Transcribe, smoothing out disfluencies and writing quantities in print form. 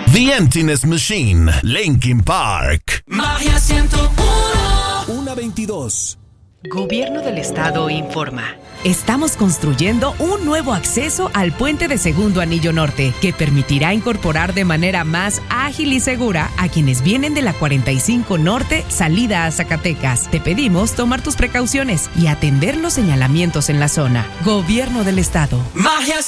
The Emptiness Machine, Linkin Park. Magia 101. 1:22. Gobierno del Estado informa. Estamos construyendo un nuevo acceso al puente de Segundo Anillo Norte, que permitirá incorporar de manera más ágil y segura a quienes vienen de la 45 Norte, salida a Zacatecas. Te pedimos tomar tus precauciones y atender los señalamientos en la zona. Gobierno del Estado. Magia